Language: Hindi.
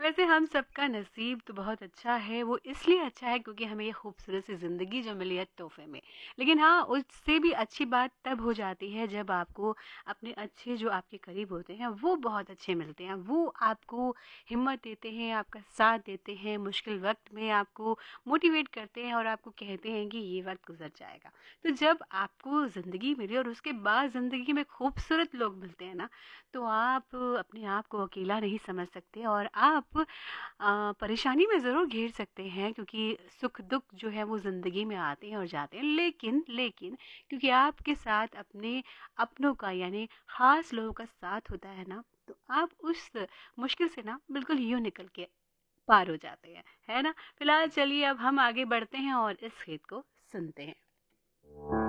वैसे हम सबका नसीब तो बहुत अच्छा है, वो इसलिए अच्छा है क्योंकि हमें ये खूबसूरत सी ज़िंदगी जो मिली है तोहफ़े में। लेकिन हाँ, उससे भी अच्छी बात तब हो जाती है जब आपको अपने अच्छे जो आपके करीब होते हैं, वो बहुत अच्छे मिलते हैं। वो आपको हिम्मत देते हैं, आपका साथ देते हैं, मुश्किल वक़्त में आपको मोटिवेट करते हैं और आपको कहते हैं कि ये वक़्त गुज़र जाएगा। तो जब आपको ज़िंदगी मिली और उसके बाद ज़िंदगी में खूबसूरत लोग मिलते हैं ना, तो आप अपने आप को अकेला नहीं समझ सकते और आप परेशानी में ज़रूर घेर सकते हैं क्योंकि सुख-दुःख जो है वो ज़िंदगी में आते हैं और जाते हैं। लेकिन क्योंकि आपके साथ अपने अपनों का यानी ख़ास लोगों का साथ होता है ना, तो आप उस मुश्किल से ना बिल्कुल यूँ निकल के पार हो जाते हैं, है ना? फिलहाल चलिए अब हम आगे बढ़ते हैं और इस गीत को सुनते हैं।